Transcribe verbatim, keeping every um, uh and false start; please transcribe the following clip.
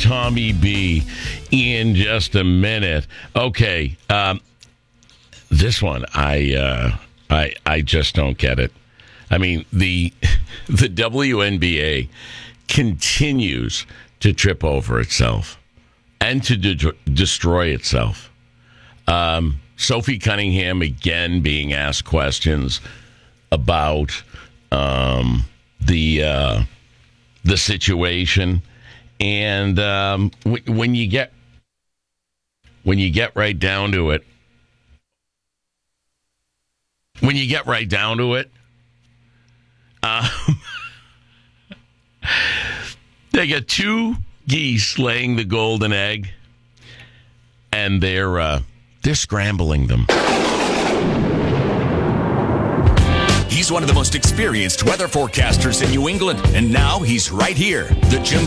Tommy B in just a minute. Okay, um, this one I uh, I I just don't get it. I mean the the W N B A continues to trip over itself and to de- destroy itself. Um, Sophie Cunningham again being asked questions about um, the uh, the situation, and um, w- when you get when you get right down to it, when you get right down to it, um, they got two geese laying the golden egg, and they're uh, they're scrambling them. He's one of the most experienced weather forecasters in New England, and now he's right here. The Jim